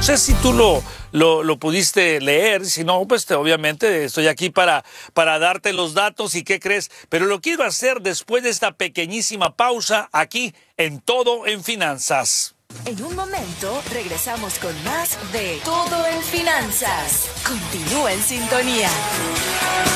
sé si tú lo pudiste leer, si no, pues obviamente estoy aquí para darte los datos y qué crees, pero lo quiero hacer después de esta pequeñísima pausa aquí en Todo en Finanzas. En un momento regresamos con más de Todo en Finanzas. Continúa en sintonía.